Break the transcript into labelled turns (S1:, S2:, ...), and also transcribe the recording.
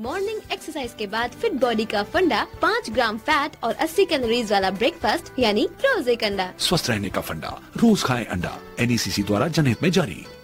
S1: Morning exercise के बाद fit body का फंडा 5 ग्राम फैट और 80 कैलोरीज वाला ब्रेकफास्ट यानी रोज एक अंडा।
S2: स्वस्थ रहने का फंडा, रोज खाएं अंडा। NECC द्वारा जनहित में जारी।